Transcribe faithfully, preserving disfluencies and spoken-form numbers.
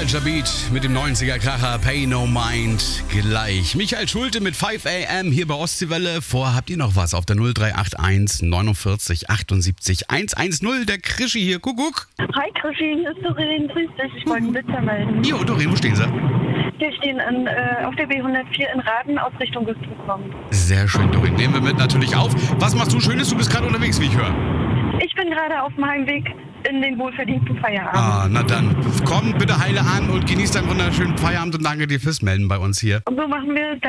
Nostalgia Beat mit dem neunziger-Kracher Pay No Mind gleich. Michael Schulte mit fünf a m hier bei Ostseewelle. Vor habt ihr noch was auf der null drei acht eins neunundvierzig achtundsiebzig hundertzehn. Der Krischi hier, Kuckuck. Hi Krischi, hier ist Doreen, grüß dich. Ich wollte einen Witzer melden. Jo, Doreen, wo stehen Sie? Wir stehen in, äh, auf der B hundertvier in Raden aus Richtung Güstrow kommen. Sehr schön, Doreen. Nehmen wir mit natürlich auf. Was machst du Schönes? Du bist gerade unterwegs, wie ich höre. Ich bin gerade auf dem Heimweg in den wohlverdienten Feierabend. Ah, na dann, komm bitte heile an und genieß deinen wunderschönen Feierabend und danke dir fürs Melden bei uns hier. Und so machen wir